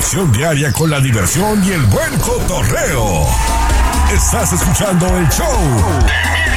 conexión diaria con la diversión y el buen cotorreo. Estás escuchando el show